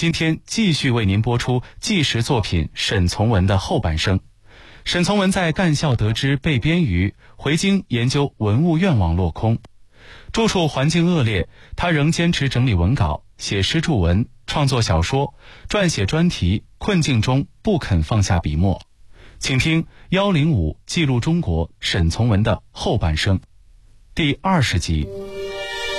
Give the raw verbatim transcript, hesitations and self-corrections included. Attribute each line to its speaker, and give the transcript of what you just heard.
Speaker 1: 今天继续为您播出纪实作品沈从文的后半生。沈从文在干校得知被编于，回京研究文物院网落空。住处环境恶劣，他仍坚持整理文稿，写诗著文，创作小说，撰写专题，困境中不肯放下笔墨。请听幺零五记录中国沈从文的后半生第二十集。